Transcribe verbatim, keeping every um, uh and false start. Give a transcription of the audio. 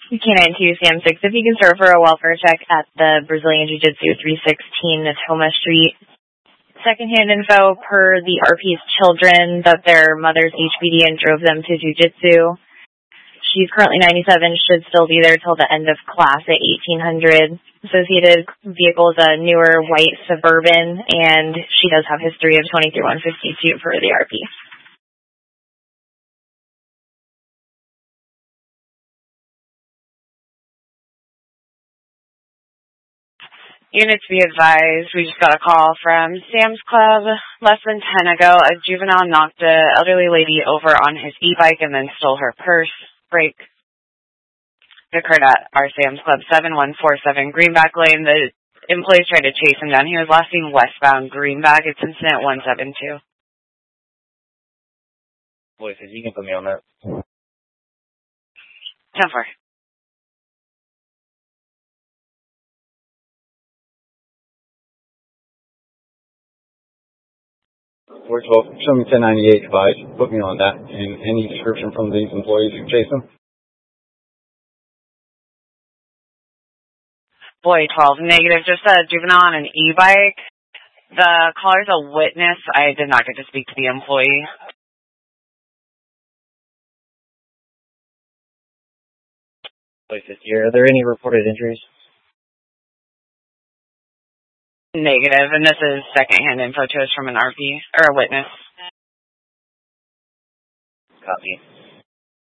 K nine two Sam six, if you can serve for a welfare check at the Brazilian Jiu-Jitsu three sixteen Natoma Street. Secondhand info per the R P's children that their mother's H B D and drove them to Jiu-Jitsu. She's currently ninety-seven, should still be there till the end of class at eighteen hundred. Associated vehicle is a newer white Suburban, and she does have history of twenty through one fifty-two for the R P. Units be advised, we just got a call from Sam's Club less than ten ago. A juvenile knocked an elderly lady over on his e-bike and then stole her purse. Break occurred at our Sam's Club, seven one four seven Greenback Lane. The employees tried to chase him down. He was last seen westbound Greenback. It's incident one seven two. Boys, if you can put me on that. ten four. four twelve, show me ten ninety-eight advised. Put me on that. And any description from these employees who chased them? Boy, twelve. Negative. Just a juvenile on an e-bike. The caller's a witness. I did not get to speak to the employee. Boy, fifty. Are there any reported injuries? Negative, and this is secondhand info to us from an R P, or a witness. Copy.